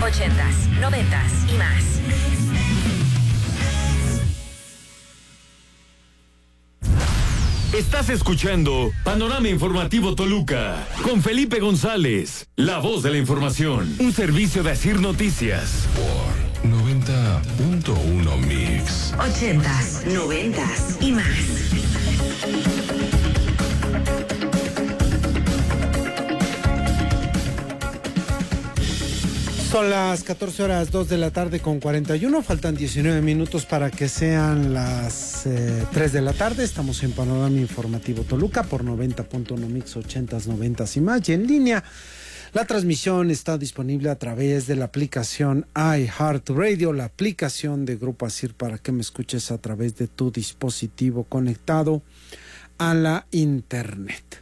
80s, 90s y más. Estás escuchando Panorama Informativo Toluca con Felipe González, la voz de la información, un servicio de Asir Noticias. Por 90.1 Mix. 80s, 90s y más. Son las 14:02 de la tarde con 41, faltan 19 minutos para que sean las 3 de la tarde. Estamos en Panorama Informativo Toluca por 90.1 Mix, 80s, 90s y más. Y en línea, la transmisión está disponible a través de la aplicación iHeartRadio, la aplicación de Grupo Asir, para que me escuches a través de tu dispositivo conectado a la internet.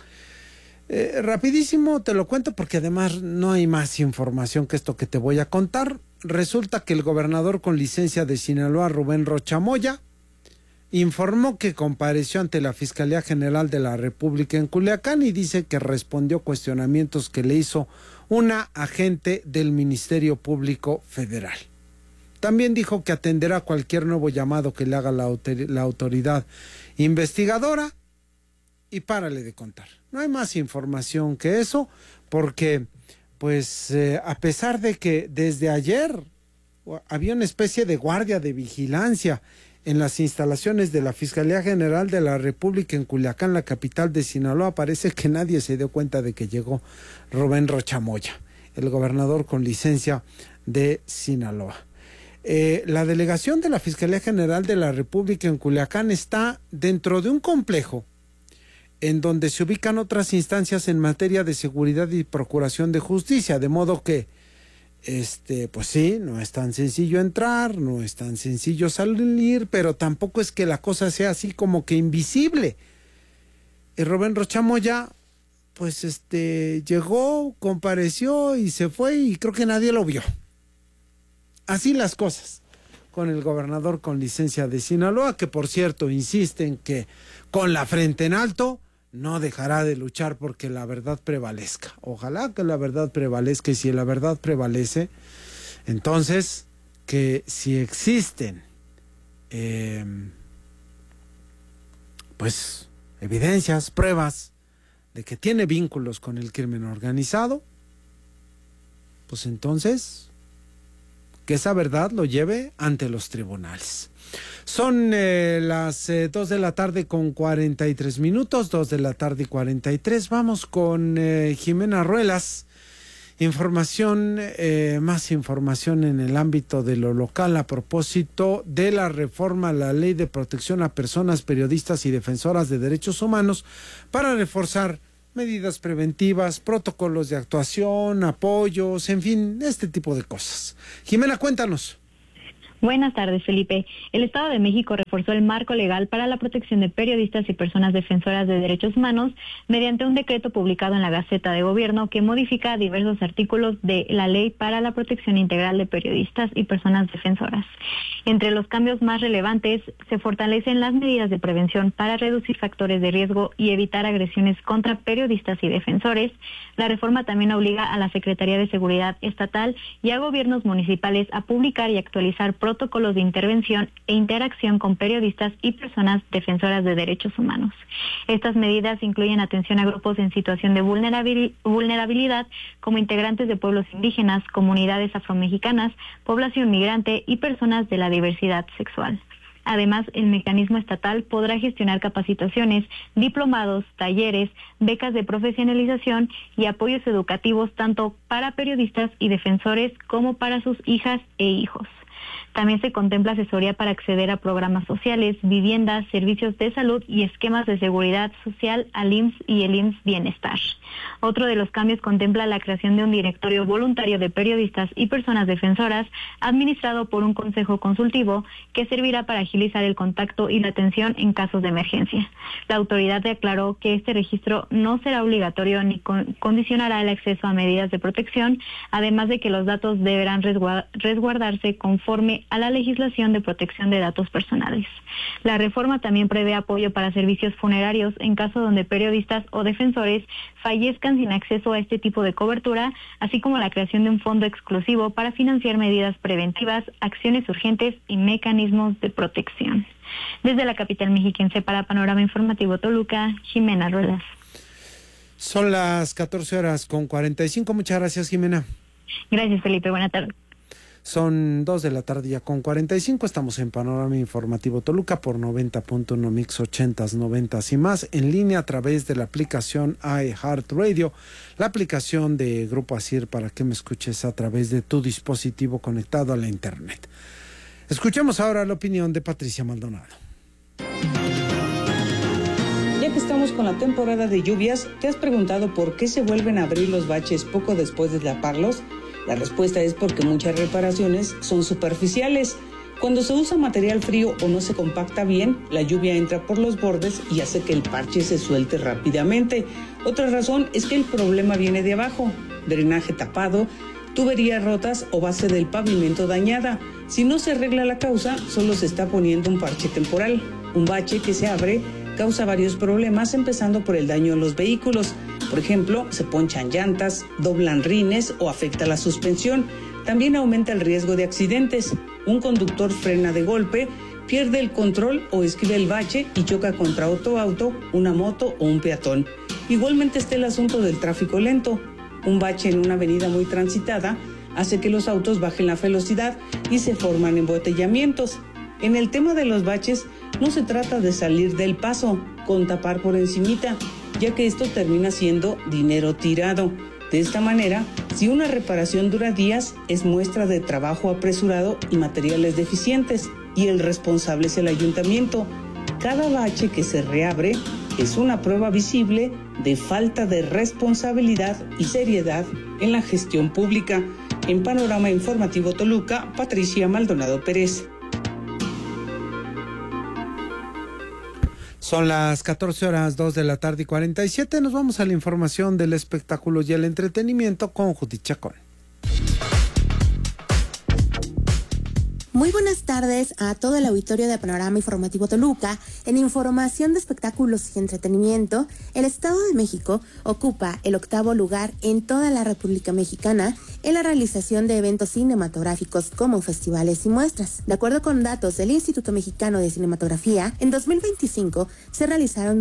Rapidísimo te lo cuento porque además no hay más información que esto que te voy a contar. Resulta que el gobernador con licencia de Sinaloa, Rubén Rocha Moya, informó que compareció ante la Fiscalía General de la República en Culiacán y dice que respondió cuestionamientos que le hizo una agente del Ministerio Público Federal. También dijo que atenderá cualquier nuevo llamado que le haga la autoridad investigadora. Y párale de contar. No hay más información que eso, porque pues a pesar de que desde ayer había una especie de guardia de vigilancia en las instalaciones de la Fiscalía General de la República en Culiacán, la capital de Sinaloa, parece que nadie se dio cuenta de que llegó Rubén Rocha Moya, el gobernador con licencia de Sinaloa. La delegación de la Fiscalía General de la República en Culiacán está dentro de un complejo en donde se ubican otras instancias en materia de seguridad y procuración de justicia, de modo que, pues sí, no es tan sencillo entrar, no es tan sencillo salir, pero tampoco es que la cosa sea así como que invisible. Rubén Rocha Moya, pues llegó, compareció y se fue y creo que nadie lo vio. Así las cosas con el gobernador con licencia de Sinaloa, que por cierto insiste en que con la frente en alto no dejará de luchar porque la verdad prevalezca. Ojalá que la verdad prevalezca, y si la verdad prevalece, entonces que si existen pues evidencias, pruebas de que tiene vínculos con el crimen organizado, pues entonces que esa verdad lo lleve ante los tribunales. Son las 2 de la tarde con 43 minutos, 2 de la tarde y 43. Vamos con Jimena Ruelas. Más información en el ámbito de lo local a propósito de la reforma a la Ley de Protección a Personas, Periodistas y Defensoras de Derechos Humanos para reforzar medidas preventivas, protocolos de actuación, apoyos, en fin, este tipo de cosas. Jimena, cuéntanos. Buenas tardes, Felipe. El Estado de México reforzó el marco legal para la protección de periodistas y personas defensoras de derechos humanos mediante un decreto publicado en la Gaceta de Gobierno que modifica diversos artículos de la Ley para la Protección Integral de Periodistas y Personas Defensoras. Entre los cambios más relevantes, se fortalecen las medidas de prevención para reducir factores de riesgo y evitar agresiones contra periodistas y defensores. La reforma también obliga a la Secretaría de Seguridad Estatal y a gobiernos municipales a publicar y actualizar protocolos de intervención e interacción con periodistas y personas defensoras de derechos humanos. Estas medidas incluyen atención a grupos en situación de vulnerabilidad, como integrantes de pueblos indígenas, comunidades afromexicanas, población migrante y personas de la diversidad sexual. Además, el mecanismo estatal podrá gestionar capacitaciones, diplomados, talleres, becas de profesionalización y apoyos educativos tanto para periodistas y defensores como para sus hijas e hijos. También se contempla asesoría para acceder a programas sociales, viviendas, servicios de salud y esquemas de seguridad social al IMSS y el IMSS Bienestar. Otro de los cambios contempla la creación de un directorio voluntario de periodistas y personas defensoras administrado por un consejo consultivo que servirá para agilizar el contacto y la atención en casos de emergencia. La autoridad aclaró que este registro no será obligatorio ni condicionará el acceso a medidas de protección, además de que los datos deberán resguardarse conforme conforme a la legislación de protección de datos personales. La reforma también prevé apoyo para servicios funerarios en caso donde periodistas o defensores fallezcan sin acceso a este tipo de cobertura, así como la creación de un fondo exclusivo para financiar medidas preventivas, acciones urgentes y mecanismos de protección. Desde la capital mexiquense para Panorama Informativo Toluca, Jimena Ruelas. Son las 14:45. Muchas gracias, Jimena. Gracias, Felipe. Buena tarde. Son 2:45. Estamos en Panorama Informativo Toluca por 90.1 Mix 80s, 90s y más, en línea a través de la aplicación iHeartRadio, la aplicación de Grupo ASIR para que me escuches a través de tu dispositivo conectado a la internet. Escuchemos ahora la opinión de Patricia Maldonado. Ya que estamos con la temporada de lluvias, ¿te has preguntado por qué se vuelven a abrir los baches poco después de taparlos? La respuesta es porque muchas reparaciones son superficiales. Cuando se usa material frío o no se compacta bien, la lluvia entra por los bordes y hace que el parche se suelte rápidamente. Otra razón es que el problema viene de abajo: drenaje tapado, tuberías rotas o base del pavimento dañada. Si no se arregla la causa, solo se está poniendo un parche temporal. Un bache que se abre causa varios problemas, empezando por el daño a los vehículos. Por ejemplo, se ponchan llantas, doblan rines o afecta la suspensión. También aumenta el riesgo de accidentes. Un conductor frena de golpe, pierde el control o esquiva el bache y choca contra otro auto, una moto o un peatón. Igualmente está el asunto del tráfico lento. Un bache en una avenida muy transitada hace que los autos bajen la velocidad y se forman embotellamientos. En el tema de los baches, no se trata de salir del paso con tapar por encimita, ya que esto termina siendo dinero tirado. De esta manera, si una reparación dura días, es muestra de trabajo apresurado y materiales deficientes, y el responsable es el ayuntamiento. Cada bache que se reabre es una prueba visible de falta de responsabilidad y seriedad en la gestión pública. En Panorama Informativo Toluca, Patricia Maldonado Pérez. Son las 14:02:47. Nos vamos a la información del espectáculo y el entretenimiento con Judith Chacón. Muy buenas tardes a todo el auditorio de Panorama Informativo Toluca. En información de espectáculos y entretenimiento, el Estado de México ocupa el 8º lugar en toda la República Mexicana en la realización de eventos cinematográficos como festivales y muestras. De acuerdo con datos del Instituto Mexicano de Cinematografía, en 2025 se realizaron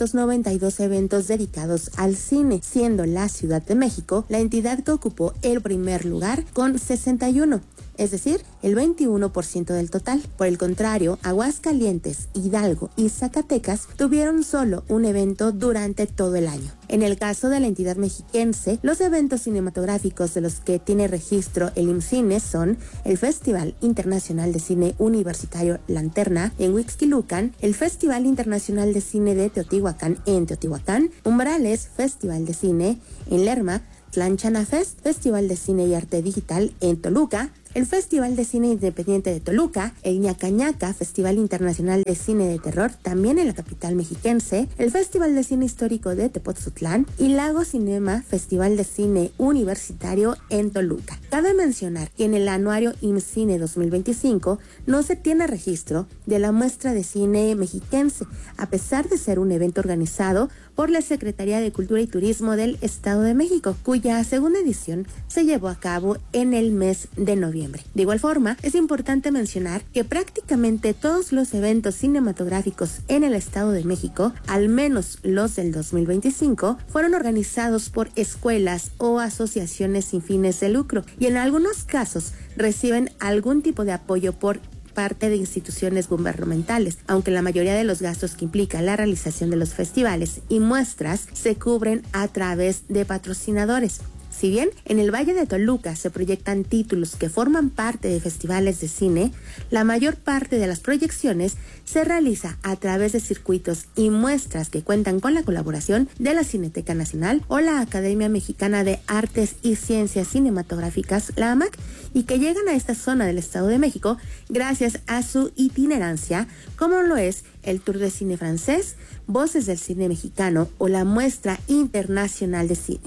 292 eventos dedicados al cine, siendo la Ciudad de México la entidad que ocupó el primer lugar con 61. Es decir, el 21% del total. Por el contrario, Aguascalientes, Hidalgo y Zacatecas tuvieron solo un evento durante todo el año. En el caso de la entidad mexiquense, los eventos cinematográficos de los que tiene registro el IMCINE son el Festival Internacional de Cine Universitario Lanterna en Huixquilucan, el Festival Internacional de Cine de Teotihuacán en Teotihuacán, Umbrales Festival de Cine en Lerma, Tlanchana Fest, Festival de Cine y Arte Digital en Toluca, el Festival de Cine Independiente de Toluca, el Ñacañaca, Festival Internacional de Cine de Terror, también en la capital mexiquense, el Festival de Cine Histórico de Tepoztlán y Lago Cinema, Festival de Cine Universitario en Toluca. Cabe mencionar que en el anuario IMCINE 2025 no se tiene registro de la muestra de cine mexiquense, a pesar de ser un evento organizado por la Secretaría de Cultura y Turismo del Estado de México, cuya segunda edición se llevó a cabo en el mes de noviembre. De igual forma, es importante mencionar que prácticamente todos los eventos cinematográficos en el Estado de México, al menos los del 2025, fueron organizados por escuelas o asociaciones sin fines de lucro y en algunos casos reciben algún tipo de apoyo por parte de instituciones gubernamentales, aunque la mayoría de los gastos que implica la realización de los festivales y muestras se cubren a través de patrocinadores. Si bien en el Valle de Toluca se proyectan títulos que forman parte de festivales de cine, la mayor parte de las proyecciones se realiza a través de circuitos y muestras que cuentan con la colaboración de la Cineteca Nacional o la Academia Mexicana de Artes y Ciencias Cinematográficas, la AMAC, y que llegan a esta zona del Estado de México gracias a su itinerancia, como lo es el Tour de Cine Francés, Voces del Cine Mexicano o la Muestra Internacional de Cine.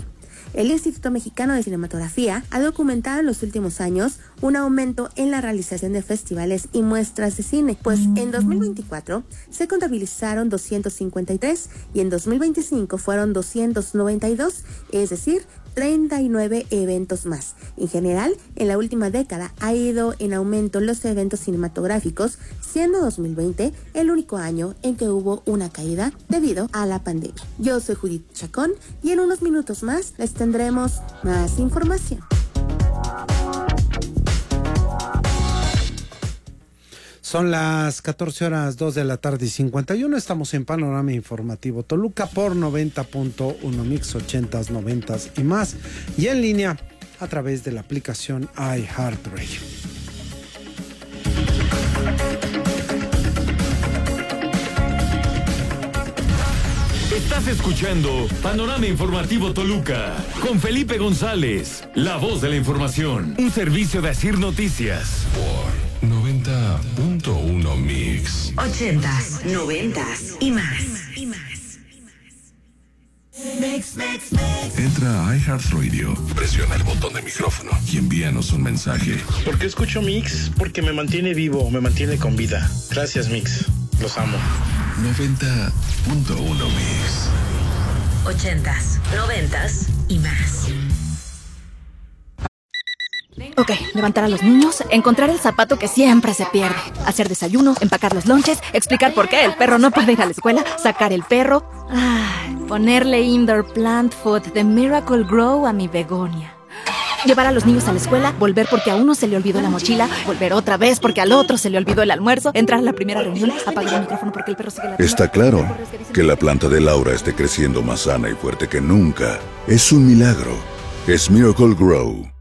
El Instituto Mexicano de Cinematografía ha documentado en los últimos años un aumento en la realización de festivales y muestras de cine, pues en 2024 se contabilizaron 253 y en 2025 fueron 292, es decir, 39 eventos más. En general, en la última década ha ido en aumento los eventos cinematográficos, siendo 2020 el único año en que hubo una caída debido a la pandemia. Yo soy Judith Chacón y en unos minutos más les tendremos más información. Son las 14:02 de la tarde y 51. Estamos en Panorama Informativo Toluca por 90.1 Mix 80s, 90s y más. Y en línea a través de la aplicación iHeartRadio. Estás escuchando Panorama Informativo Toluca con Felipe González, la voz de la información. Un servicio de Asir Noticias. Por 90.1 Mix. 80s, 90s y más. Entra a iHeartRadio, presiona el botón de micrófono y envíanos un mensaje. ¿Por qué escucho Mix? Porque me mantiene vivo, me mantiene con vida. Gracias, Mix. Los amo. 90.1 Mix. 80s, 90s y más. Ok, levantar a los niños, encontrar el zapato que siempre se pierde, hacer desayuno, empacar los lonches, explicar por qué el perro no puede ir a la escuela, sacar el perro, ponerle indoor plant food de Miracle Grow a mi begonia. Llevar a los niños a la escuela, volver porque a uno se le olvidó la mochila, volver otra vez porque al otro se le olvidó el almuerzo, entrar a la primera reunión, apagar el micrófono porque el perro sigue la... Está claro que la planta de Laura esté creciendo más sana y fuerte que nunca. Es un milagro. Es Miracle Grow.